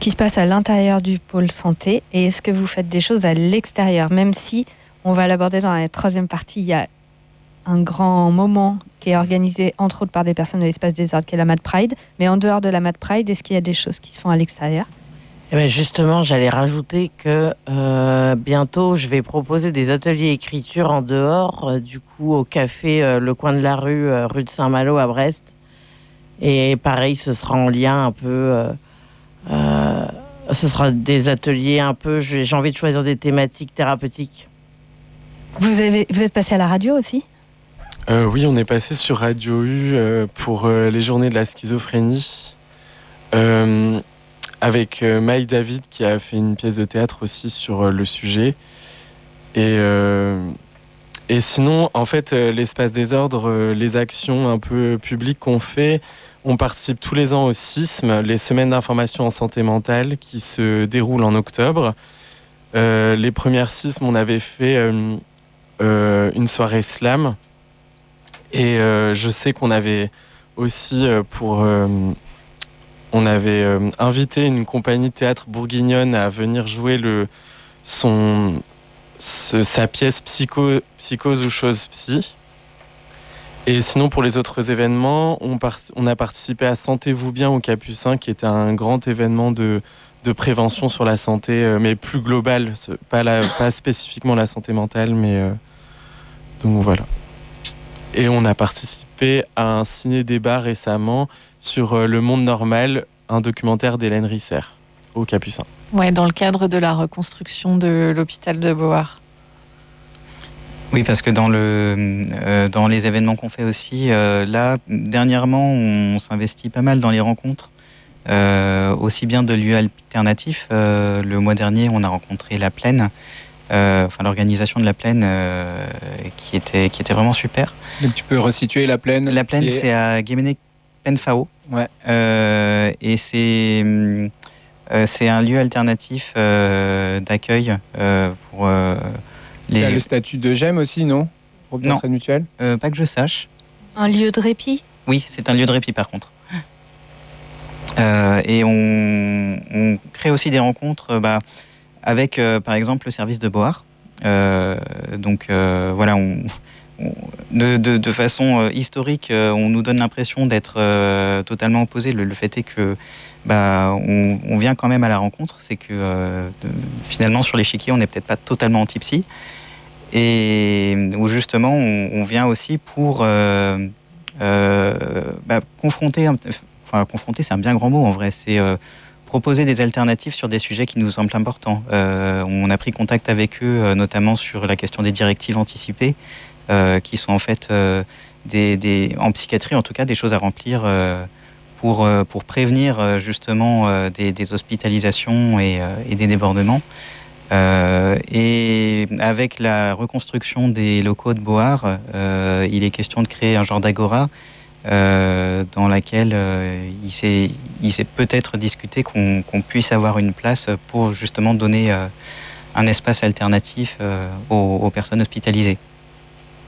qui se passe à l'intérieur du pôle santé et est-ce que vous faites des choses à l'extérieur, même si on va l'aborder dans la troisième partie, il y a un grand moment qui est organisé entre autres par des personnes de l'Espace des Ordres qui est la Mad Pride, mais en dehors de la Mad Pride, est-ce qu'il y a des choses qui se font à l'extérieur? Eh bien justement, j'allais rajouter que bientôt, je vais proposer des ateliers écriture en dehors, du coup au café Le Coin de la Rue, rue de Saint-Malo à Brest. Et pareil, ce sera en lien un peu... ce sera des ateliers un peu... J'ai envie de choisir des thématiques thérapeutiques. Vous êtes passé à la radio aussi? Oui, on est passé sur Radio U pour les journées de la schizophrénie. Avec Maï David qui a fait une pièce de théâtre aussi sur le sujet. Et sinon, en fait, l'Espace des Ordres, les actions un peu publiques qu'on fait, on participe tous les ans au SISM, les semaines d'information en santé mentale qui se déroulent en octobre. Les premières SISM, on avait fait une soirée slam. Et je sais qu'on avait aussi on avait invité une compagnie de théâtre bourguignonne à venir jouer sa pièce Psychose ou Chose Psy. Et sinon, pour les autres événements, on a participé à Sentez-vous bien au Capucin, qui était un grand événement de prévention sur la santé, mais plus global, pas spécifiquement la santé mentale, mais donc voilà. Et on a participé à un ciné-débat récemment sur Le Monde Normal, un documentaire d'Hélène Risser, au Capucin. Ouais, dans le cadre de la reconstruction de l'hôpital de Beauhark. Oui, parce que dans les événements qu'on fait aussi, là, dernièrement, on s'investit pas mal dans les rencontres, aussi bien de lieux alternatifs. Le mois dernier, on a rencontré La Plaine, l'organisation de La Plaine, qui était vraiment super. Donc tu peux resituer La Plaine? La Plaine, c'est à Guéménec-Penfao. Ouais. Et c'est un lieu alternatif d'accueil pour Il y a le statut de GEM aussi, non? Pour non. Bien-être mutuel? Pas que je sache. Un lieu de répit? Oui, c'est un lieu de répit par contre. Et on crée aussi des rencontres avec, par exemple, le service de Beauhark. Donc voilà, de façon historique, on nous donne l'impression d'être totalement opposés. Le fait est que on vient quand même à la rencontre. C'est que finalement, sur l'échiquier, on n'est peut-être pas totalement anti-psy. Et où justement, on vient aussi pour confronter, c'est un bien grand mot en vrai, c'est proposer des alternatives sur des sujets qui nous semblent importants. On a pris contact avec eux, notamment sur la question des directives anticipées, qui sont en fait en psychiatrie en tout cas, des choses à remplir pour prévenir justement des hospitalisations et des débordements. Et avec la reconstruction des locaux de Beauhark, il est question de créer un genre d'agora dans laquelle il s'est peut-être discuté qu'on puisse avoir une place pour justement donner un espace alternatif aux personnes hospitalisées.